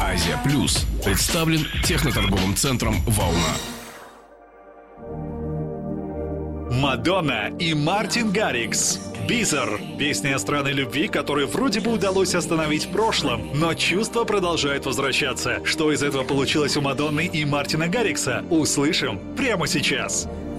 Азия Плюс представлен техноторговым центром «Волна». Мадонна и Мартин Гаррикс. «Бизер» — песня о странной любви, которую вроде бы удалось остановить в прошлом, но чувства продолжают возвращаться. Что из этого получилось у Мадонны и Мартина Гаррикса, услышим прямо сейчас.